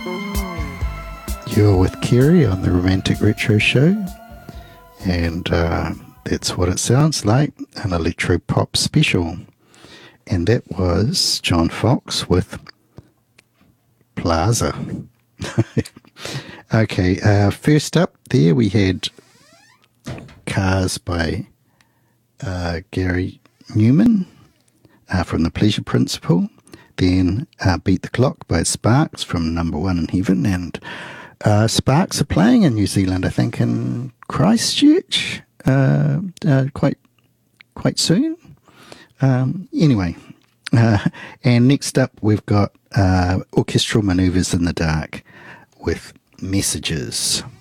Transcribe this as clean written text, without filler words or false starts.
You're with Kerry on the Romantic Retro Show, and that's what it sounds like, an electro pop special. And that was John Fox with Plaza. Okay, first up there we had Cars by Gary Newman from The Pleasure Principle. Then Beat the Clock by Sparks from Number One in Heaven. And Sparks are playing in New Zealand, I think, in Christchurch quite soon. Anyway, and next up we've got Orchestral Manoeuvres in the Dark with Messages.